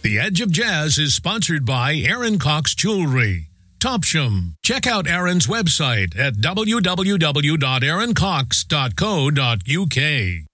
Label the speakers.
Speaker 1: The Edge of Jazz is sponsored by Aaron Cox Jewelry. Topsham. Check out Aaron's website at www.aaroncox.co.uk.